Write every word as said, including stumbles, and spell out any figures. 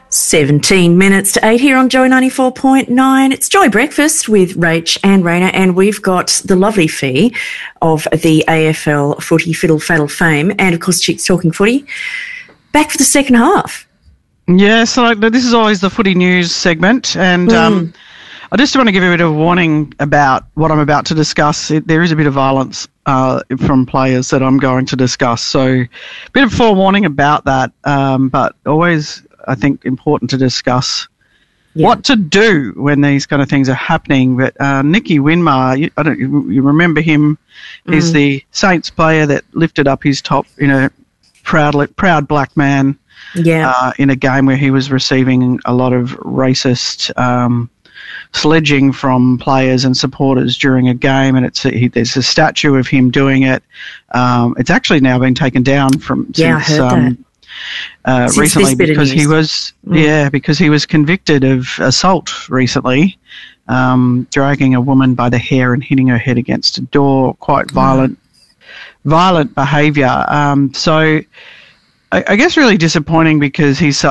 seventeen minutes to eight here on Joy ninety-four point nine. It's Joy Breakfast with Rach and Raina, and we've got the lovely Fee of the A F L Footy Fiddle Faddle fame, and of course Chicks Talking Footy, back for the second half. Yeah, so this is always the footy news segment, and mm. um, I just want to give you a bit of a warning about what I'm about to discuss. It, there is a bit of violence uh, from players that I'm going to discuss, so a bit of forewarning about that, um, but always, I think, important to discuss yeah. what to do when these kind of things are happening. But uh, Nicky Winmar, you, I don't, you remember him? Mm. He's the Saints player that lifted up his top in a proud, proud black man yeah. uh, in a game where he was receiving a lot of racist um, sledging from players and supporters during a game, and it's a, he, there's a statue of him doing it. Um, it's actually now been taken down from yeah, since. I heard um, that. Uh, recently because he was mm. yeah because he was convicted of assault recently, um, dragging a woman by the hair and hitting her head against a door. Quite violent, mm. violent behaviour. Um, so I, I guess really disappointing because he's